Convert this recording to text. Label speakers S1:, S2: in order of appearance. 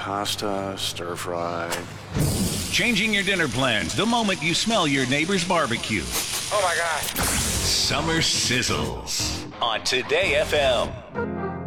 S1: pasta, stir fry.
S2: Changing your dinner plans the moment you smell your neighbor's barbecue.
S3: Oh my God.
S2: Summer Sizzles on Today FM.